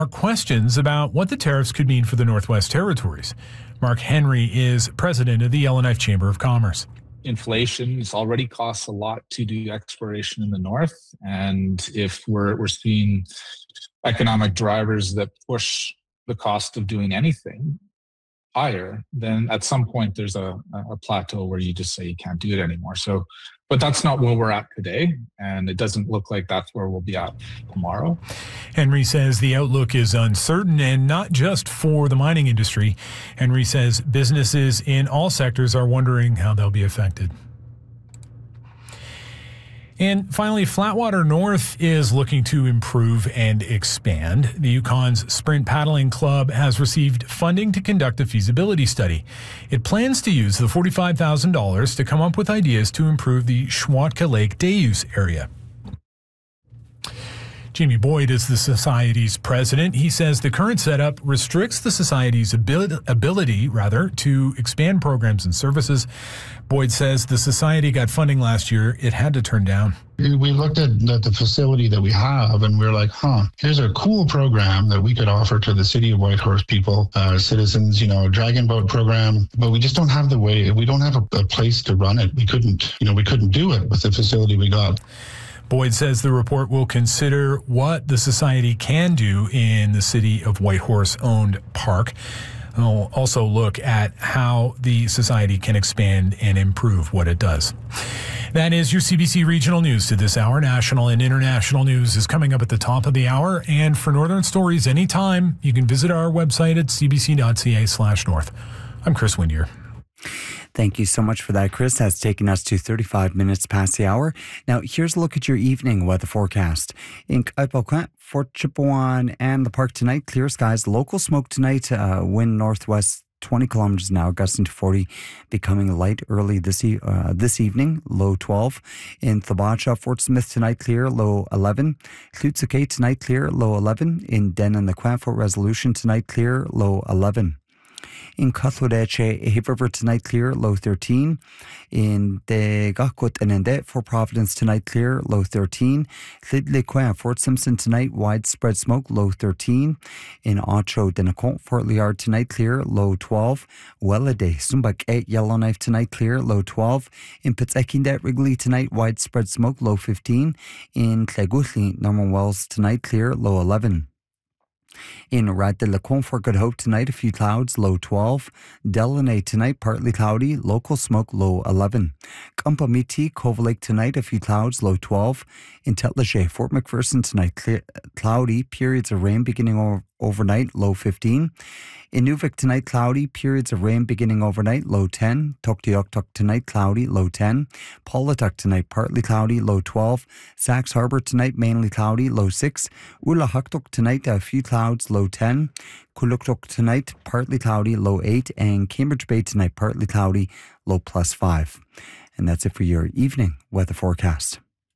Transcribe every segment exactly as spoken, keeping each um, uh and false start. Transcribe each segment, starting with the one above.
are questions about what the tariffs could mean for the Northwest Territories. Mark Henry is president of the Yellowknife Chamber of Commerce. Inflation has already costs a lot to do exploration in the north, and if we're we're seeing economic drivers that push the cost of doing anything higher, then at some point there's a, a plateau where you just say you can't do it anymore. So, but that's not where we're at today, and it doesn't look like that's where we'll be at tomorrow. Henry says the outlook is uncertain, and not just for the mining industry. Henry says businesses in all sectors are wondering how they'll be affected. And finally, Flatwater North is looking to improve and expand. The Yukon's Sprint Paddling Club has received funding to conduct a feasibility study. It plans to use the forty-five thousand dollars to come up with ideas to improve the Schwatka Lake day use area. Jamie Boyd is the Society's president. He says the current setup restricts the Society's ability, ability rather, to expand programs and services. Boyd says the Society got funding last year it had to turn down. We looked at the facility that we have and we we're like, huh, here's a cool program that we could offer to the city of Whitehorse people, uh, citizens, you know, dragon boat program, but we just don't have the way, we don't have a, a place to run it. We couldn't, you know, we couldn't do it with the facility we got. Boyd says the report will consider what the Society can do in the city of Whitehorse-owned park. We'll also look at how the Society can expand and improve what it does. That is your C B C Regional News to this hour. National and international news is coming up at the top of the hour. And for Northern Stories anytime, you can visit our website at cbc.ca slash north. I'm Chris Windier. Thank you so much for that, Chris. That's taken us to thirty-five minutes past the hour. Now, here's a look at your evening weather forecast. In Kaipakwet, Fort Chipewyan, and the park tonight, clear skies. Local smoke tonight, uh, wind northwest twenty kilometers an hour, gusting to forty, becoming light early this e- uh, this evening, low twelve. In Thabacha, Fort Smith tonight, clear, low eleven. Tlutsuke tonight, clear, low eleven. In Den and the Quant, Fort Resolution tonight, clear, low eleven. In Kathoreche, Hay River tonight clear, low thirteen. In De Gakut and Ende, Fort Providence tonight clear, low thirteen. Llydlequin, Fort Simpson tonight, widespread smoke, low thirteen. In Ocho, Denacont, Fort Liard tonight clear, low twelve. Wellade, Sumbak eight, Yellowknife tonight clear, low twelve. In Pitsekindet, Wrigley tonight, widespread smoke, low fifteen. In Tleguthli, Norman Wells tonight clear, low eleven. In Rad de la Fort Good Hope tonight, a few clouds, low twelve. Delaney tonight, partly cloudy, local smoke, low eleven. Kampamiti, Cove Lake tonight, a few clouds, low twelve. In Tetlache, Fort McPherson tonight, clear, cloudy, periods of rain beginning over, overnight, low fifteen. In Nuvik tonight, cloudy, periods of rain beginning overnight, low ten. Tuktoyaktuk tonight, cloudy, low ten. Paulatuk tonight, partly cloudy, low twelve. Sax Harbor tonight, mainly cloudy, low six. Ulahaktuk tonight, a few clouds, low ten. Kuluktuk tonight, partly cloudy, low eight. And Cambridge Bay tonight, partly cloudy, low plus five. And that's it for your evening weather forecast.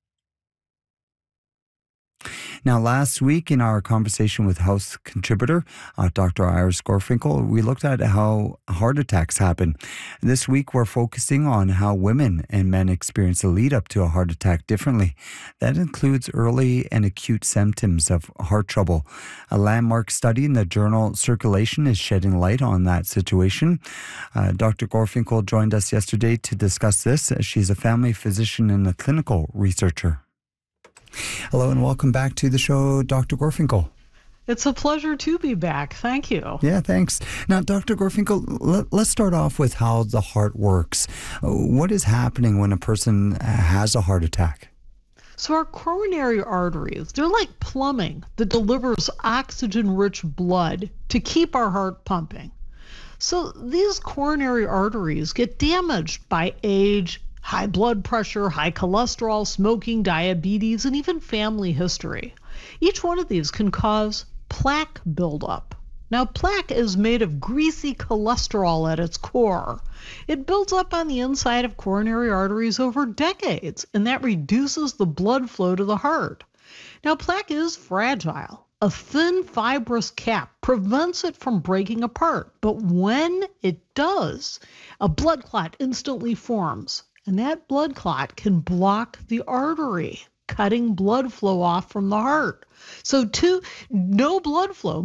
Now, last week in our conversation with health contributor, uh, Doctor Iris Gorfinkel, we looked at how heart attacks happen. This week, we're focusing on how women and men experience the lead up to a heart attack differently. That includes early and acute symptoms of heart trouble. A landmark study in the journal Circulation is shedding light on that situation. Uh, Doctor Gorfinkel joined us yesterday to discuss this. She's a family physician and a clinical researcher. Hello and welcome back to the show, Doctor Gorfinkel. It's a pleasure to be back. Thank you. Yeah, thanks. Now, Doctor Gorfinkel, let, let's start off with how the heart works. What is happening when a person has a heart attack? So our coronary arteries, they're like plumbing that delivers oxygen-rich blood to keep our heart pumping. So these coronary arteries get damaged by age, high blood pressure, high cholesterol, smoking, diabetes, and even family history. Each one of these can cause plaque buildup. Now, plaque is made of greasy cholesterol at its core. It builds up on the inside of coronary arteries over decades, and that reduces the blood flow to the heart. Now, plaque is fragile. A thin, fibrous cap prevents it from breaking apart, but when it does, a blood clot instantly forms. And that blood clot can block the artery. cutting blood flow off from the heart. So two, no blood flow